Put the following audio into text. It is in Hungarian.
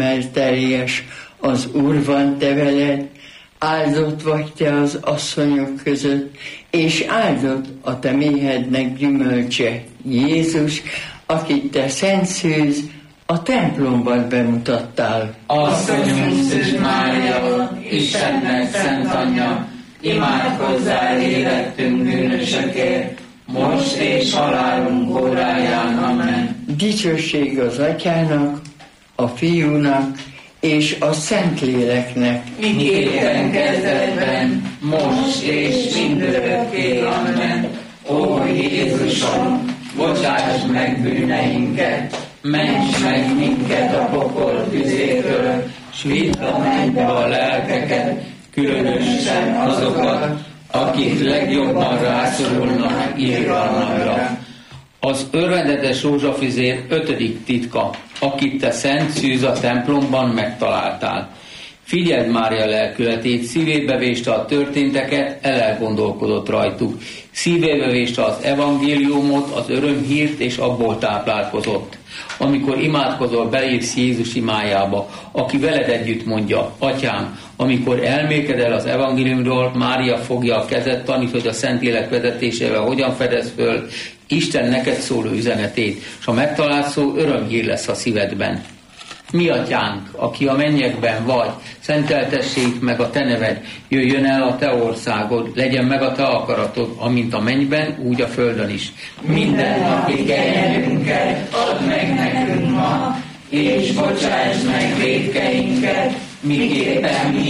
mert teljes az Úr van te veled, áldott vagy te az asszonyok között, és áldott a te méhednek gyümölcse, Jézus, akit te Szent Szűz a templomban bemutattál. Asszonyunk Szűz Mária, Istennek szent anyja, imádkozzál érettünk bűnösökért, most és halálunk óráján. Amen. Dicsőség az Atyának, a Fiúnak és a Szentléleknek. Miképpen kezdetben, most és mindörökké. Amen. Ó Jézusom, bocsáss meg bűneinket, ments meg minket a pokol tüzétől, s vidd a mennybe a lelkeket, különösen azokat, akik legjobban rászorulnak irgalmadra. Az örvendetes rózsafizér 5. titka, akit te Szent Szűz a templomban megtaláltál. Figyeld Mária lelkületét, szívébe véste a történteket, elgondolkodott rajtuk. Szívébe véste az evangéliumot, az örömhírt, és abból táplálkozott. Amikor imádkozol, belépsz Jézus imájába, aki veled együtt mondja: Atyám, amikor elmélkedel az evangéliumról, Mária fogja a kezed, tanít, hogy a Szentlélek vezetésével hogyan fedez föl Isten neked szóló üzenetét, és a megtalált szó örömhír lesz a szívedben. Mi Atyánk, aki a mennyekben vagy, szenteltessék meg a te neved, jöjjön el a te országod, legyen meg a te akaratod, amint a mennyben, úgy a földön is. Minden napi kenyerünket add meg nekünk ma, és bocsáss meg vétkeinket, miképpen mi